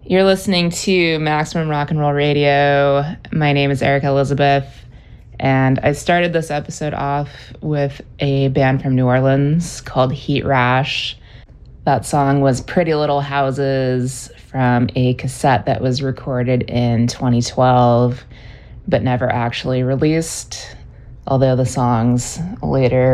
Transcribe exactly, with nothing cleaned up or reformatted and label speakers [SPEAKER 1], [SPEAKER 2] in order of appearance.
[SPEAKER 1] You're listening to Maximum Rock and Roll Radio. My name is Erica Elizabeth, and I started this episode off with a band from New Orleans called Heat Rash. That song was Pretty Little Houses from a cassette that was recorded in twenty twelve, but never actually released, although the songs later